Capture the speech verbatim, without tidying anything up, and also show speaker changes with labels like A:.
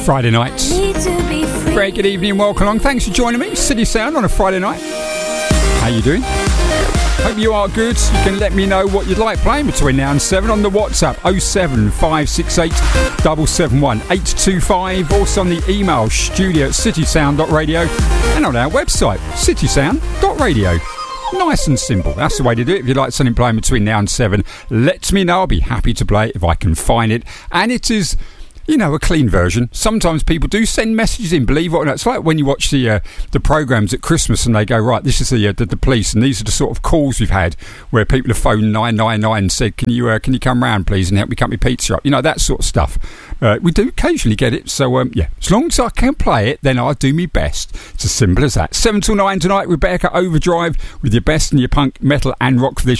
A: Friday night. Very good evening, welcome along. Thanks for joining me. City Sound on a Friday night. How you doing? Hope you are good. You can let me know what you'd like playing between now and seven on the WhatsApp oh seven five six eight seven seven one eight two five. Also on the email studio at citysound dot radio and on our website citysound dot radio. Nice and simple. That's the way to do it. If you'd like something playing between now and seven, let me know. I'll be happy to play it if I can find it. And it is, you know, a clean version. Sometimes people do send messages in, believe it or not. It's like when you watch the uh, the programmes at Christmas and they go, right, this is the, uh, the the police, and these are the sort of calls we've had where people have phoned nine nine nine and said, can you uh, can you come round please and help me cut my pizza up? You know, that sort of stuff. Uh, we do occasionally get it, so um, yeah, as long as I can play it, then I'll do my best. It's as simple as that. seven till nine tonight, Rebecca Overdrive with your best and your punk, metal and rock for this